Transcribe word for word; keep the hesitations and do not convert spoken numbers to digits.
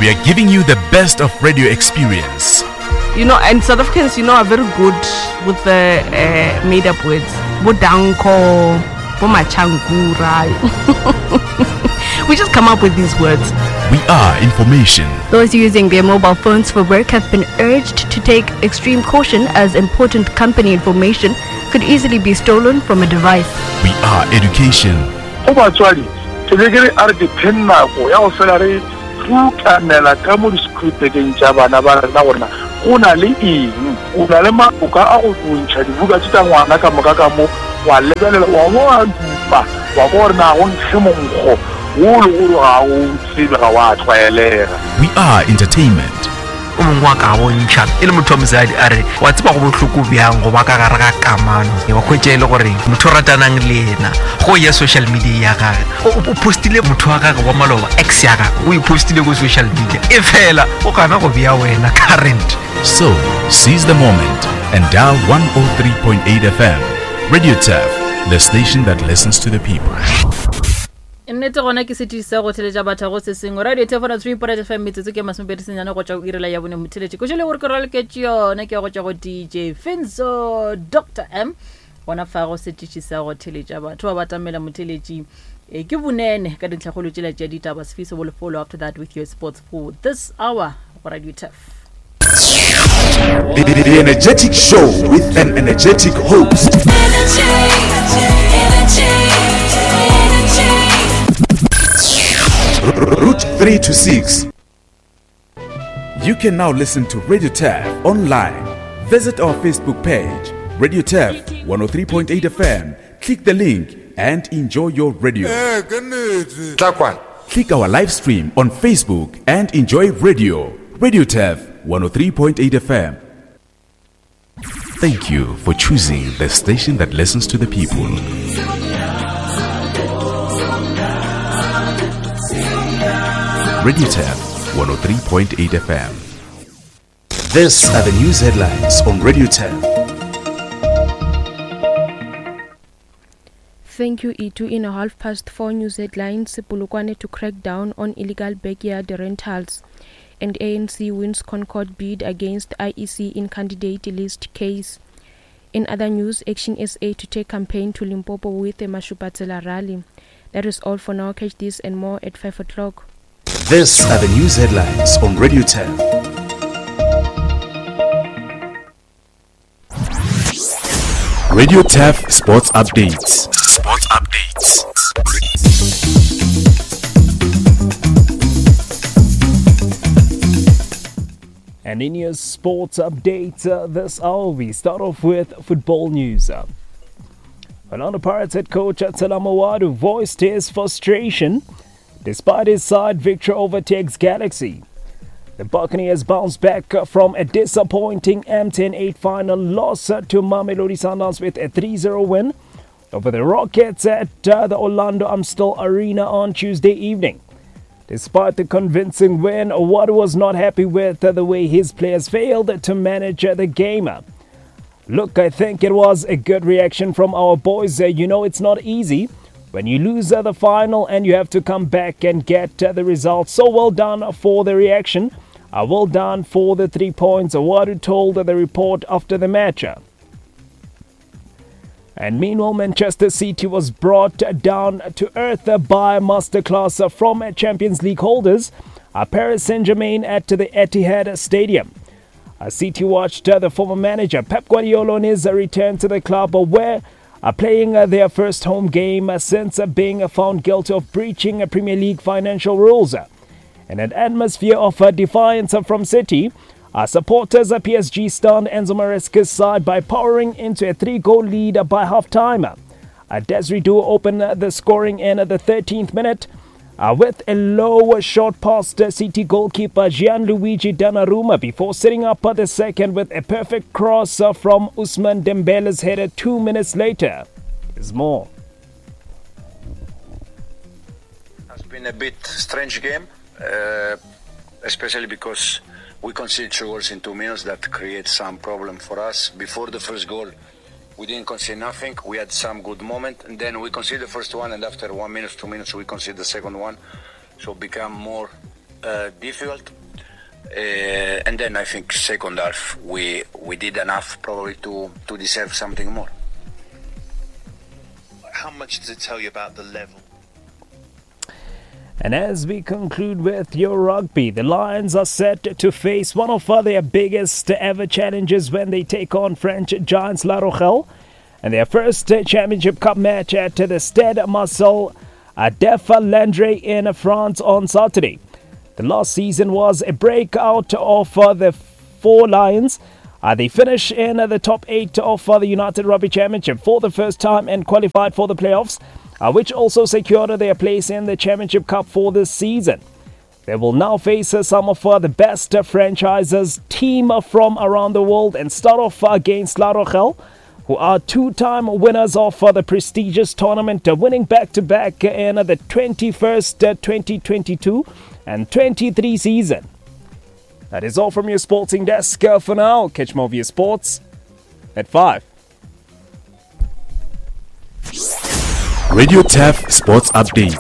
We are giving you the best of radio experience. You know, and South Africans, you know, are very good with the uh, made-up words. Bodanko, bomachangura. We just come up with these words. We are information. Those using their mobile phones for work have been urged to take extreme caution, as important company information could easily be stolen from a device. We are education. Kanela kamu script again jabana ba na bona una le eng una le mabuka a go ntšha dibuka tsa ngwana ka moka ka mo wa lebelela wa mo a dupa wa bona go ntshemonggo wo lo go ga o tsebe ga wa tshwaelega. We are entertainment. O mongwe wa ka bo ntšha e le motho wa mosadi a re wa tseba go bohloko bjang go ba ka gare ga kamano wa khwetše le gore motho o ratanang le ena go ya social media ya gage o postile motho wa gage wa maloba ex ya gage o ipostile go social media e fela o kana go bia wena current. So seize the moment and dial one oh three point eight F M. Radio Taff, the station that listens to the people. Nnete gona ke setisa go theletša batho go se sengwe Radio Taff na three point eight F M metsotso ke masomepedi senyane go tšwa go irela ya bone motheletši ko šele gore ke rale ke tšone ke go tšwa go D J Finzo Doctor M bona fa go setšhi sa go theletša batho ba batamela motheletši e ke bonene ka ditlhagolo tšela tša ditaba se fiso will follow after that with your sports for this hour go Radio Taff. The, the, the energetic show with an energetic host. Energy, energy, energy. Route three to six. You can now listen to Radio Taff online. Visit our Facebook page, Radio Taff one oh three point eight F M. Click the link and enjoy your radio. Click our live stream on Facebook and enjoy radio. Radio Taff one oh three point eight F M. Thank you for choosing the station that listens to the people. Radio Taff one oh three point eight F M. These are the news headlines on Radio Taff. Thank you, Itu. In a half past four news headlines, Polokwane to crack down on illegal backyard rentals. And A N C wins Concord bid against I E C in candidate list case. In other news, Action S A to take campaign to Limpopo with a Mashupatsela rally. That is all for now. Catch this and more at five o'clock. These are the news headlines on Radio Taff. Radio Taff Sports Updates. Sports Updates. And in your sports update uh, this hour, we start off with football news. Uh, Orlando Pirates head coach Tsela Mawadu voiced his frustration despite his side victory over T X Galaxy. The Buccaneers bounced back from a disappointing M ten eight final loss to Mamelodi Sundowns with a three zero win over the Rockets at uh, the Orlando Amstel Arena on Tuesday evening. Despite the convincing win, Wadu was not happy with uh, the way his players failed to manage uh, the game. Look, I think it was a good reaction from our boys. Uh, you know, it's not easy when you lose uh, the final and you have to come back and get uh, the result. So well done for the reaction. Uh, well done for the three points, Wadu told uh, the report after the match. And meanwhile, Manchester City was brought down to earth by a masterclass from Champions League holders Paris Saint-Germain at the Etihad Stadium. City watched the former manager Pep Guardiola on his return to the club, where playing their first home game since being found guilty of breaching Premier League financial rules. In an atmosphere of defiance from City, Our supporters at P S G stunned Enzo Maresca's side by powering into a three-goal lead by half-time. Desiree Doué opened the scoring in the thirteenth minute uh, with a low shot past City goalkeeper Gianluigi Donnarumma before setting up the second with a perfect cross from Ousmane Dembele's header two minutes later. There's more. It's been a bit strange game, uh, especially because we conceded two goals in two minutes. That creates some problem for us. Before the first goal, we didn't concede nothing. We had some good moment, and then we conceded the first one, and after one minute, two minutes, we conceded the second one. So it became more uh, difficult. Uh, and then I think second half we we did enough probably to, to deserve something more. How much does it tell you about the level? And as we conclude with your rugby, the Lions are set to face one of their biggest ever challenges when they take on French giants La Rochelle and their first Championship Cup match at the Stade Marcel Defa-Landry in France on Saturday. The last season was a breakout of uh, the four Lions. Uh, they finished in uh, the top eight of uh, the United Rugby Championship for the first time and qualified for the playoffs, uh, which also secured their place in the Championship Cup for this season. They will now face uh, some of uh, the best uh, franchises team from around the world and start off uh, against La Rochelle, who are two-time winners of uh, the prestigious tournament, uh, winning back-to-back in uh, the twenty-first, uh, twenty twenty-two and twenty-three season. That is all from your sporting desk uh, for now. Catch more of your sports at five. Radio T A F Sports Update.